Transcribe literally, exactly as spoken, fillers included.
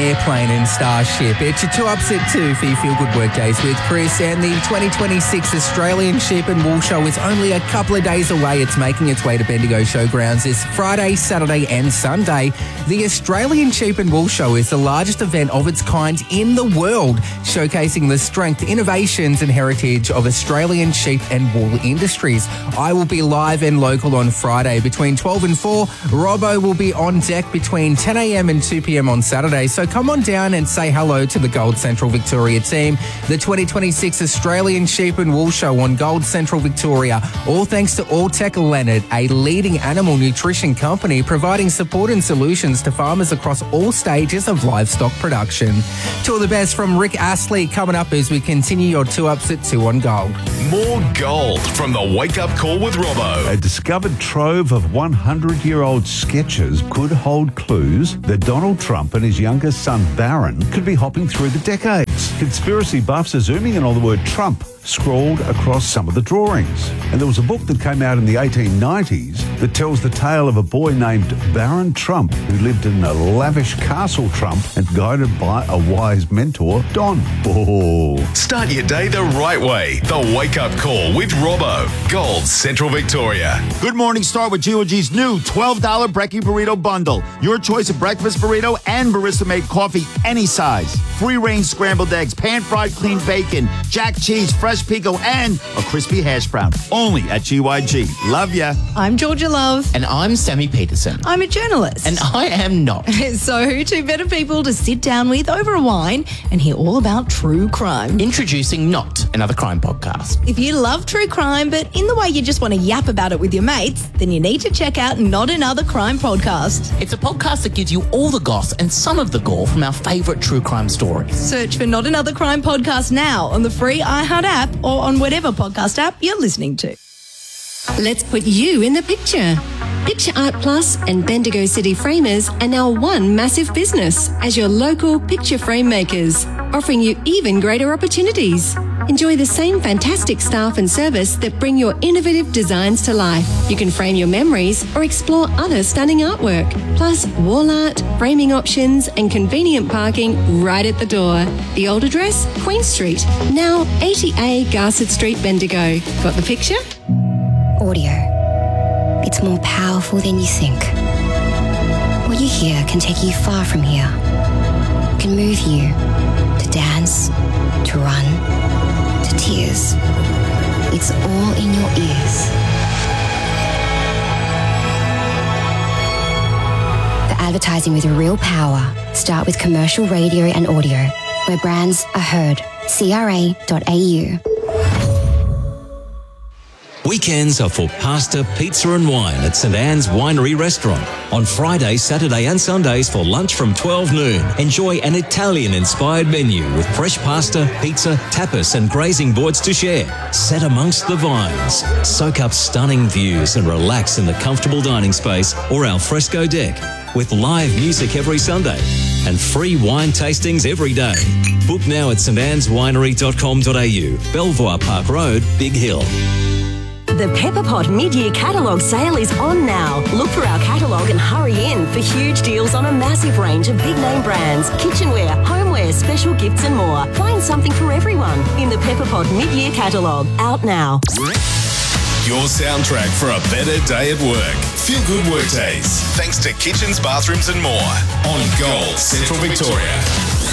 Airplane and Starship. It's your two ups at two for your Feel Good Workdays with Chris, and the twenty twenty-six Australian Sheep and Wool Show is only a couple of days away. It's making its way to Bendigo Showgrounds this Friday, Saturday and Sunday. The Australian Sheep and Wool Show is the largest event of its kind in the world, showcasing the strength, innovations and heritage of Australian sheep and wool industries. I will be live and local on Friday between twelve and four. Robbo will be on deck between ten a.m. and two p.m. on Saturday, so come on down and say hello to the Gold Central Victoria team. The twenty twenty-six Australian Sheep and Wool Show on Gold Central Victoria, all thanks to Alltech Leonard, a leading animal nutrition company providing support and solutions to farmers across all stages of livestock production. Two of the best from Rick Astley coming up as we continue your two ups at two on Gold. More gold from the Wake Up Call with Robbo. A discovered trove of hundred-year-old sketches could hold clues that Donald Trump and his younger son Barron could be hopping through the decades. Conspiracy buffs are zooming in on the word Trump scrawled across some of the drawings. And there was a book that came out in the eighteen nineties that tells the tale of a boy named Baron Trump who lived in a lavish castle Trump and guided by a wise mentor, Don. Oh. Start your day the right way. The Wake Up Call with Robbo. Gold Central Victoria. Good morning. Start with G O G's new twelve dollars Brekkie Burrito Bundle. Your choice of breakfast burrito and barista-made coffee, any size. Free-range scrambled eggs, pan-fried clean bacon, jack cheese, fresh pico, and a crispy hash brown. Only at G Y G. Love ya. I'm Georgia Love. And I'm Sammy Peterson. I'm a journalist. And I am not. So who two better people to sit down with over a wine and hear all about true crime? Introducing Not, another crime podcast. If you love true crime, but in the way you just want to yap about it with your mates, then you need to check out Not Another Crime Podcast. It's a podcast that gives you all the goss and some of the gore from our favourite true crime stories. Search for Not Another Crime Podcast now on the free iHeart app or on whatever podcast app you're listening to. Let's put you in the picture. Picture Art Plus and Bendigo City Framers are now one massive business as your local picture frame makers, offering you even greater opportunities. Enjoy the same fantastic staff and service that bring your innovative designs to life. You can frame your memories or explore other stunning artwork, plus wall art, framing options and convenient parking right at the door. The old address, Queen Street, now eighty A Garsett Street, Bendigo. Got the picture? Audio. It's more powerful than you think. What you hear can take you far from here. It can move you to dance, to run, to tears. It's all in your ears. For advertising with real power, start with commercial radio and audio, where brands are heard. C R A dot A U. Weekends are for pasta, pizza and wine at St Anne's Winery Restaurant. On Friday, Saturday and Sundays for lunch from twelve noon, enjoy an Italian-inspired menu with fresh pasta, pizza, tapas and grazing boards to share. Set amongst the vines. Soak up stunning views and relax in the comfortable dining space or al fresco deck with live music every Sunday and free wine tastings every day. Book now at st annes winery dot com dot a u, Belvoir Park Road, Big Hill. The Pepper Pot mid-year catalogue sale is on now. Look for our catalogue and hurry in for huge deals on a massive range of big-name brands, kitchenware, homeware, special gifts and more. Find something for everyone in the Pepper Pot mid-year catalogue. Out now. Your soundtrack for a better day at work. Feel Good Workdays. Thanks to Kitchens, Bathrooms and More on Gold Central Victoria.